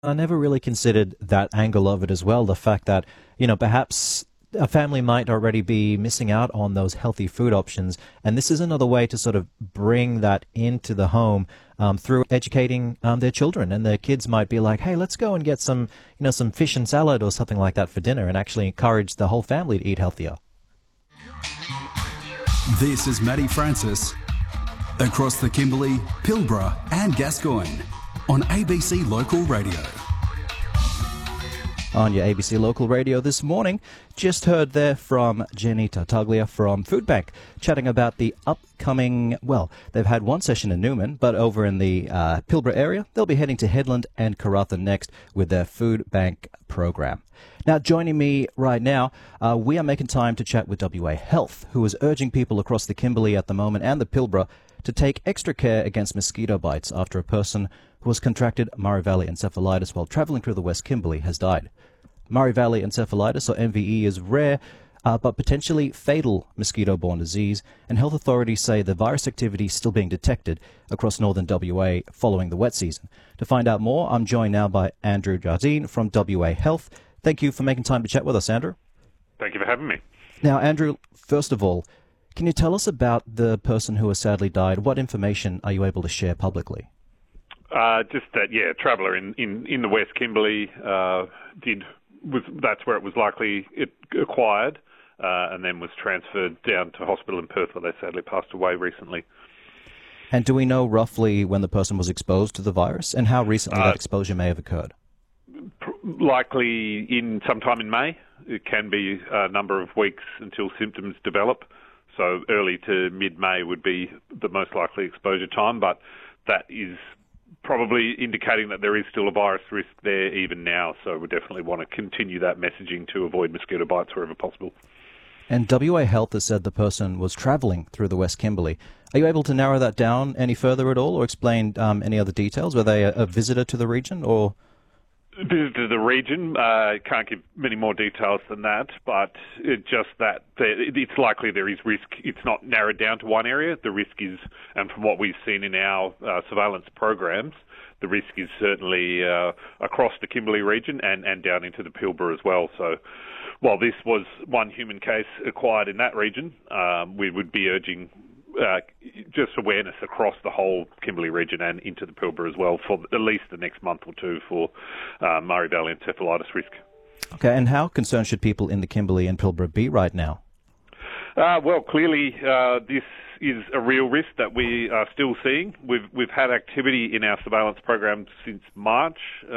I never really considered that angle of it as well. The fact that, perhaps a family might already be missing out on those healthy food options. And this is another way to sort of bring that into the home through educating their children. And their kids might be like, hey, let's go and get some fish and salad or something like that for dinner, and actually encourage the whole family to eat healthier. This is Matty Francis across the Kimberley, Pilbara and Gascoyne on ABC Local Radio. On your ABC Local Radio this morning, just heard there from Jenny Tartaglia from Food Bank, chatting about the upcoming, they've had one session in Newman, but over in the Pilbara area, they'll be heading to Headland and Karratha next with their Food Bank program. Now, joining me right now, we are making time to chat with WA Health, who is urging people across the Kimberley at the moment and the Pilbara to take extra care against mosquito bites after a person who has contracted Murray Valley encephalitis while travelling through the West Kimberley has died. Murray Valley encephalitis, or MVE, is rare but potentially fatal mosquito-borne disease, and health authorities say the virus activity is still being detected across northern WA following the wet season. To find out more, I'm joined now by Andrew Jardine from WA Health. Thank you for making time to chat with us, Andrew. Thank you for having me. Now, Andrew, first of all, can you tell us about the person who has sadly died? What information are you able to share publicly? Just that, a traveller in the West Kimberley that's where it was likely it acquired, and then was transferred down to hospital in Perth, where they sadly passed away recently. And do we know roughly when the person was exposed to the virus, and how recently that exposure may have occurred? Likely sometime in May. It can be a number of weeks until symptoms develop. So early to mid-May would be the most likely exposure time, but that is probably indicating that there is still a virus risk there even now. So we definitely want to continue that messaging to avoid mosquito bites wherever possible. And WA Health has said the person was travelling through the West Kimberley. Are you able to narrow that down any further at all, or explain any other details? Were they a visitor to the region, or...? Visitor to the region, can't give many more details than that, but it's likely there is risk. It's not narrowed down to one area. The risk is, and from what we've seen in our surveillance programs, the risk is certainly across the Kimberley region and down into the Pilbara as well. So while this was one human case acquired in that region, we would be urging just awareness across the whole Kimberley region and into the Pilbara as well for at least the next month or two for Murray Valley encephalitis risk. Okay, and how concerned should people in the Kimberley and Pilbara be right now? Clearly this is a real risk that we are still seeing. We've had activity in our surveillance program since March,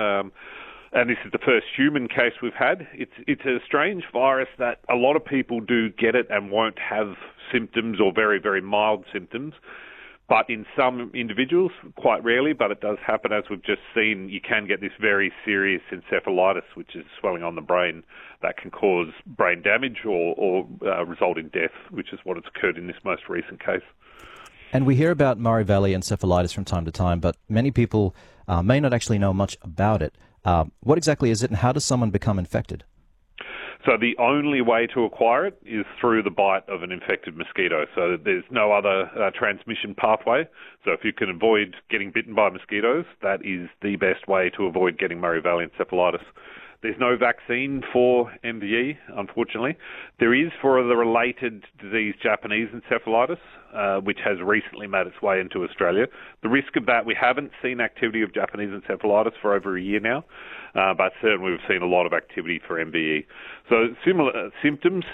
and this is the first human case we've had. It's a strange virus that a lot of people do get it and won't have symptoms or very, very mild symptoms. But in some individuals, quite rarely, but it does happen, as we've just seen, you can get this very serious encephalitis, which is swelling on the brain that can cause brain damage or result in death, which is what has occurred in this most recent case. And we hear about Murray Valley encephalitis from time to time, but many people may not actually know much about it. What exactly is it, and how does someone become infected? So the only way to acquire it is through the bite of an infected mosquito. So there's no other transmission pathway. So if you can avoid getting bitten by mosquitoes, that is the best way to avoid getting Murray Valley encephalitis. There's no vaccine for MVE, unfortunately. There is for the related disease Japanese encephalitis, which has recently made its way into Australia. The risk of that, we haven't seen activity of Japanese encephalitis for over a year now, but certainly we've seen a lot of activity for MVE. So similar symptoms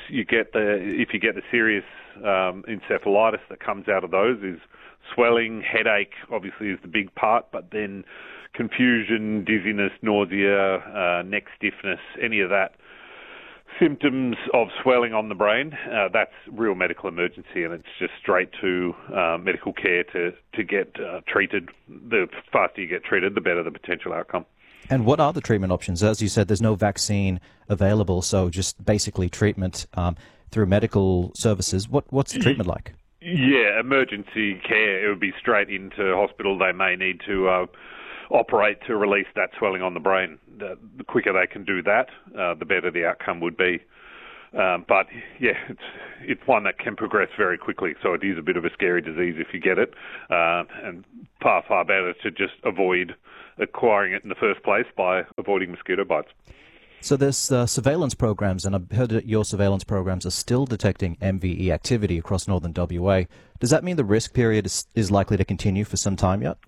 if you get the serious encephalitis that comes out of those is swelling, headache obviously is the big part, but then confusion, dizziness, nausea, neck stiffness, any of that. Symptoms of swelling on the brain, that's real medical emergency, and it's just straight to medical care to get treated. The faster you get treated, the better the potential outcome. And what are the treatment options? As you said, there's no vaccine available, so just basically treatment through medical services. What's the treatment like? Yeah, emergency care. It would be straight into hospital. They may need to operate to release that swelling on the brain. The quicker they can do that, the better the outcome would be. But yeah, it's one that can progress very quickly. So it is a bit of a scary disease if you get it, and far better to just avoid acquiring it in the first place by avoiding mosquito bites. So there's surveillance programs, and I've heard that your surveillance programs are still detecting MVE activity across northern WA. Does that mean the risk period is likely to continue for some time yet?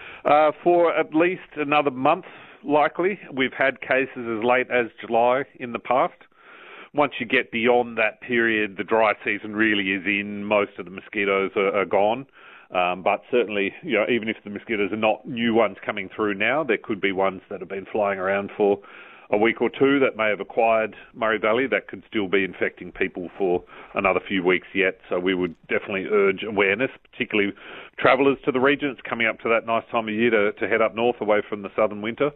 For at least another month, likely. We've had cases as late as July in the past. Once you get beyond that period, the dry season really is in. Most of the mosquitoes are gone. But certainly, even if the mosquitoes are not new ones coming through now, there could be ones that have been flying around for a week or two that may have acquired Murray Valley that could still be infecting people for another few weeks yet. So we would definitely urge awareness, particularly travellers to the region. It's coming up to that nice time of year to head up north away from the southern winter,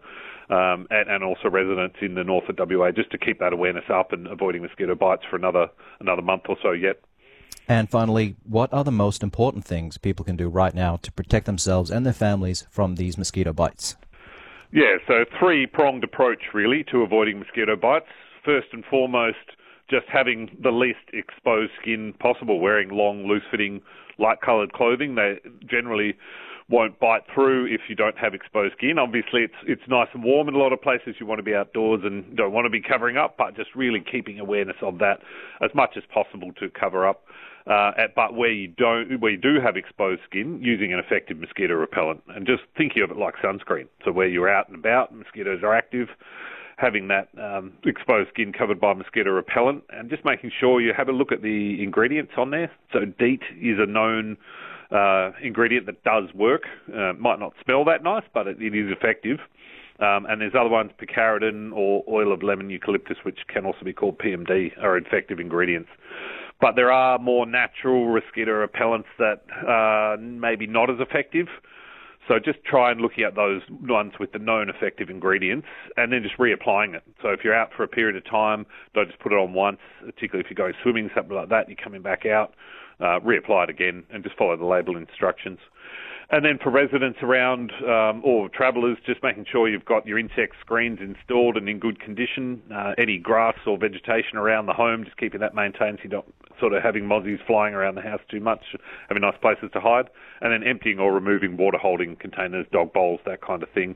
and also residents in the north of WA, just to keep that awareness up and avoiding mosquito bites for another month or so yet. And finally, what are the most important things people can do right now to protect themselves and their families from these mosquito bites? Yeah, so three-pronged approach, really, to avoiding mosquito bites. First and foremost, just having the least exposed skin possible, wearing long, loose-fitting, light-coloured clothing. They generally won't bite through if you don't have exposed skin. Obviously, it's nice and warm in a lot of places. You want to be outdoors and don't want to be covering up, but just really keeping awareness of that as much as possible to cover up. But where you do have exposed skin, using an effective mosquito repellent, and just thinking of it like sunscreen. So where you're out and about, mosquitoes are active, having that exposed skin covered by mosquito repellent, and just making sure you have a look at the ingredients on there. So DEET is a known ingredient that does work. Might not smell that nice, but it is effective. And there's other ones, picaridin or oil of lemon eucalyptus, which can also be called PMD, are effective ingredients. But there are more natural mosquito repellents that are maybe not as effective. So just try and looking at those ones with the known effective ingredients and then just reapplying it. So if you're out for a period of time, don't just put it on once, particularly if you're going swimming, something like that, you're coming back out, reapply it again and just follow the label instructions. And then for residents around or travellers, just making sure you've got your insect screens installed and in good condition. Any grass or vegetation around the home, just keeping that maintained so you're not sort of having mozzies flying around the house too much, having nice places to hide. And then emptying or removing water holding containers, dog bowls, that kind of thing,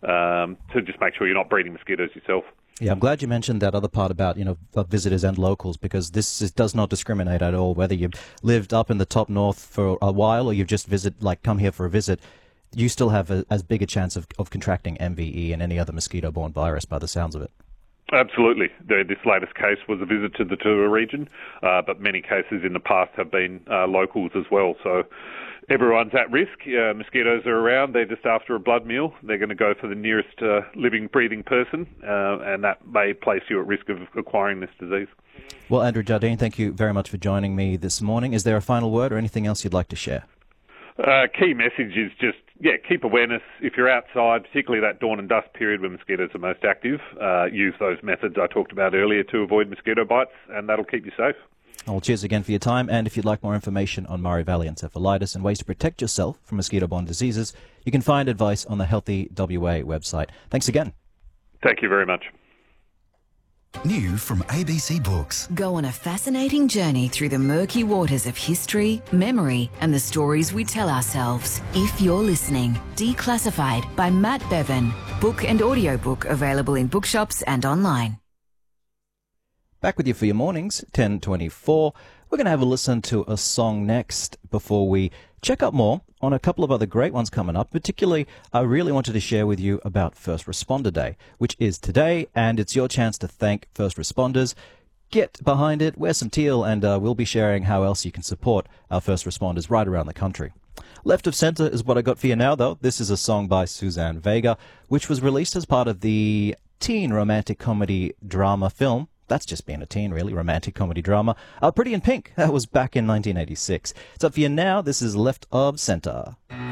to just make sure you're not breeding mosquitoes yourself. Yeah, I'm glad you mentioned that other part about, visitors and locals, because does not discriminate at all. Whether you've lived up in the top north for a while or you've just come here for a visit, you still have as big a chance of contracting MVE and any other mosquito-borne virus by the sounds of it. Absolutely. This latest case was a visit to the Tua region, but many cases in the past have been locals as well. So everyone's at risk. Mosquitoes are around. They're just after a blood meal. They're going to go for the nearest living, breathing person, and that may place you at risk of acquiring this disease. Well, Andrew Jardine, thank you very much for joining me this morning. Is there a final word or anything else you'd like to share? Key message is just, keep awareness. If you're outside, particularly that dawn and dusk period when mosquitoes are most active, use those methods I talked about earlier to avoid mosquito bites, and that'll keep you safe. Well, cheers again for your time, and if you'd like more information on Murray Valley encephalitis and ways to protect yourself from mosquito-borne diseases, you can find advice on the Healthy WA website. Thanks again. Thank you very much. New from ABC Books. Go on a fascinating journey through the murky waters of history, memory, and the stories we tell ourselves. If You're Listening, Declassified by Matt Bevan. Book and audiobook available in bookshops and online. Back with you for your mornings, 10:24. We're going to have a listen to a song next before we check out more on a couple of other great ones coming up. Particularly, I really wanted to share with you about First Responder Day, which is today, and it's your chance to thank first responders. Get behind it, wear some teal, and we'll be sharing how else you can support our first responders right around the country. Left of center is what I got for you now, though. This is a song by Suzanne Vega, which was released as part of the teen romantic comedy drama film. That's just being a teen, really, romantic comedy drama. Pretty in Pink, that was back in 1986. So for you now, this is Left of Center.